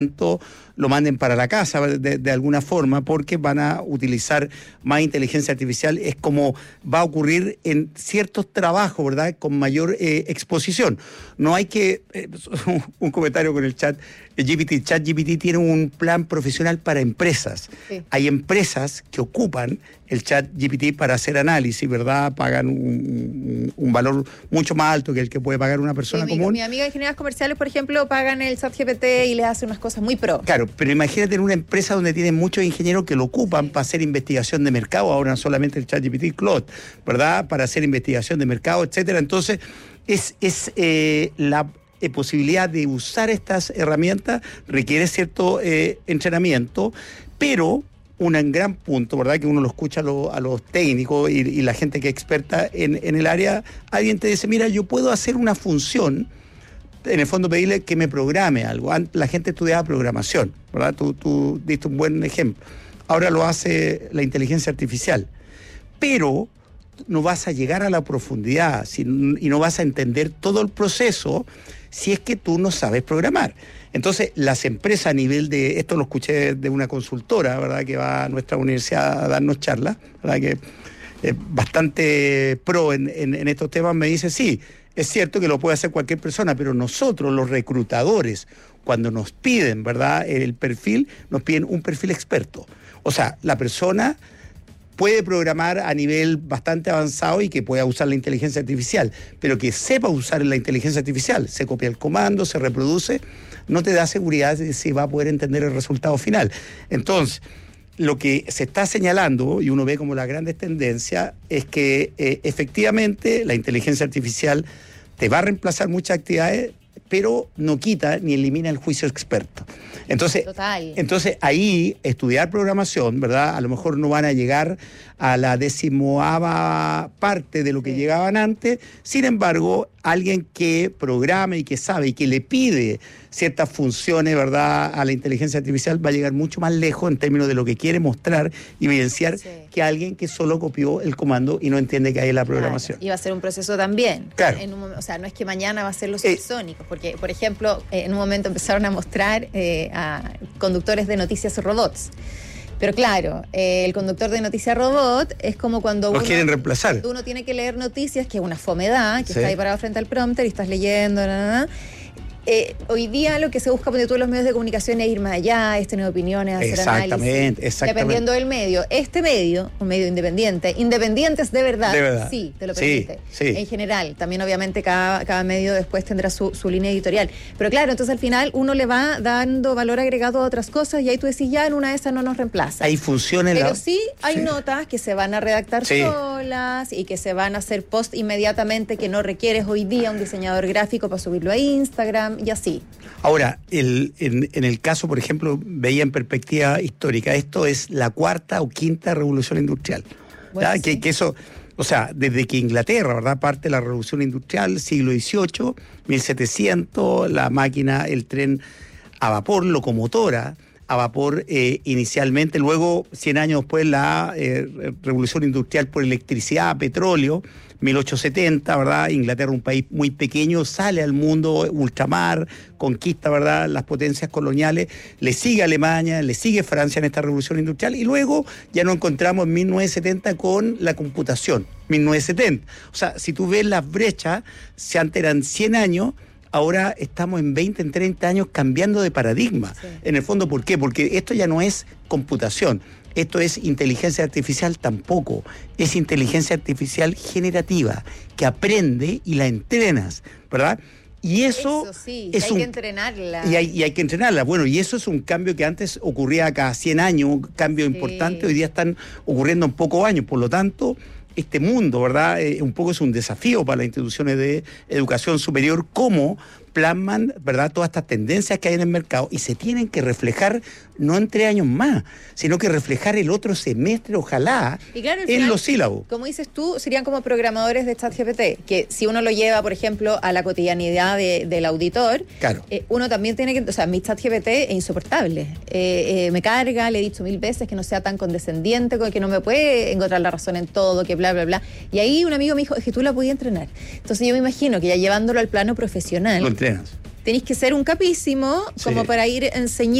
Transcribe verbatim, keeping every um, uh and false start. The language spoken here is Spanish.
lo manden para la casa de, de alguna forma, porque van a utilizar más inteligencia artificial. Es como va a ocurrir en ciertos trabajos, ¿verdad?, con mayor eh, exposición. No hay que... Eh, un comentario con el chat G P T. ChatGPT tiene un plan profesional para empresas. Sí. Hay empresas que ocupan el ChatGPT para hacer análisis, ¿verdad? Pagan un, un, un valor mucho más alto que el que puede pagar una persona sí, común. Mi amiga de ingenierías comerciales, por ejemplo, pagan el ChatGPT y les hacen unas cosas muy pro. Claro, pero imagínate en una empresa donde tienen muchos ingenieros que lo ocupan sí. para hacer investigación de mercado, ahora solamente el ChatGPT Claude, ¿verdad? Para hacer investigación de mercado, etcétera. Entonces, es, es eh, la eh, posibilidad de usar estas herramientas requiere cierto eh, entrenamiento, pero un gran punto, ¿verdad?, que uno lo escucha a, lo, a los técnicos y, y la gente que es experta en, en el área. Alguien te dice, mira, yo puedo hacer una función, en el fondo pedirle que me programe algo. La gente estudiaba programación, ¿verdad? Tú, tú diste un buen ejemplo. Ahora lo hace la inteligencia artificial. Pero no vas a llegar a la profundidad si, y no vas a entender todo el proceso si es que tú no sabes programar. Entonces, las empresas a nivel de... Esto lo escuché de una consultora, ¿verdad?, que va a nuestra universidad a darnos charlas, ¿verdad?, que es bastante pro en, en, en estos temas. Me dice, sí, es cierto que lo puede hacer cualquier persona, pero nosotros, los reclutadores, cuando nos piden, ¿verdad?, el perfil, nos piden un perfil experto. O sea, la persona puede programar a nivel bastante avanzado y que pueda usar la inteligencia artificial, pero que sepa usar la inteligencia artificial, se copia el comando, se reproduce, no te da seguridad de si va a poder entender el resultado final. Entonces, lo que se está señalando, y uno ve como las grandes tendencias, es que eh, efectivamente la inteligencia artificial te va a reemplazar muchas actividades, pero no quita ni elimina el juicio experto. Entonces, Total. entonces ahí estudiar programación, ¿verdad? A lo mejor no van a llegar a la decimoava parte de lo que sí. llegaban antes. Sin embargo, alguien que programe y que sabe y que le pide ciertas funciones, ¿verdad?, a la inteligencia artificial va a llegar mucho más lejos en términos de lo que quiere mostrar y evidenciar sí. que alguien que solo copió el comando y no entiende que hay en la programación. Claro. Y va a ser un proceso también. Claro. En un, o sea, no es que mañana va a ser los supersónicos, eh, porque, por ejemplo, eh, en un momento empezaron a mostrar eh, a conductores de noticias robots. Pero claro, eh, el conductor de noticias robot es como cuando Los uno, quieren reemplazar. Cuando uno tiene que leer noticias, que es una fomedad, que sí. está ahí parado frente al prompter y estás leyendo, nada, nada. Eh, hoy día lo que se busca de todos los medios de comunicación es ir más allá, es tener opiniones, hacer exactamente, análisis. Exactamente, dependiendo del medio. Este medio, un medio independiente, independientes de verdad, de verdad. sí, te lo permite. Sí, sí. En general, también obviamente cada, cada medio después tendrá su, su línea editorial. Pero claro, entonces al final uno le va dando valor agregado a otras cosas y ahí tú decís, ya en una de esas no nos reemplaza. Ahí funciona. Pero la... sí hay sí. notas que se van a redactar sí. solas y que se van a hacer post inmediatamente, que no requieres hoy día un diseñador gráfico para subirlo a Instagram y así. Ahora, el, en, en el caso, por ejemplo, veía en perspectiva histórica, esto es la cuarta o quinta revolución industrial. Bueno, sí. que, que eso, o sea, desde que Inglaterra, ¿verdad?, parte de la revolución industrial, siglo dieciocho, mil setecientos, la máquina, el tren a vapor, locomotora a vapor eh, inicialmente, luego, cien años después, la eh, revolución industrial por electricidad, petróleo, mil ochocientos setenta, ¿verdad? Inglaterra, un país muy pequeño, sale al mundo ultramar, conquista, ¿verdad?, las potencias coloniales, le sigue Alemania, le sigue Francia en esta revolución industrial, y luego ya nos encontramos en mil novecientos setenta con la computación, mil novecientos setenta. O sea, si tú ves las brechas, si antes eran cien años, ahora estamos en veinte, en treinta años cambiando de paradigma. Sí. En el fondo, ¿por qué? Porque esto ya no es computación. Esto es inteligencia artificial tampoco, es inteligencia artificial generativa, que aprende y la entrenas, ¿verdad? Y eso, eso sí, es hay un, que entrenarla. Y hay, y hay que entrenarla. Bueno, y eso es un cambio que antes ocurría cada cien años, un cambio sí. importante, hoy día están ocurriendo en pocos años, por lo tanto, este mundo, ¿verdad?, eh, un poco es un desafío para las instituciones de educación superior, cómo plasman, ¿verdad?, todas estas tendencias que hay en el mercado y se tienen que reflejar no en tres años más, sino que reflejar el otro semestre, ojalá, y claro, en final, los sílabos. Como dices tú, serían como programadores de ChatGPT, que si uno lo lleva, por ejemplo, a la cotidianidad de, del auditor, claro. eh, uno también tiene que, o sea, mi ChatGPT es insoportable. Eh, eh, me carga, le he dicho mil veces que no sea tan condescendiente, que no me puede encontrar la razón en todo, que bla, bla, bla. Y ahí un amigo me dijo, es que tú la podías entrenar. Entonces yo me imagino que ya llevándolo al plano profesional... Lo entrenas. tenéis que ser un capísimo como Sí. para ir enseñando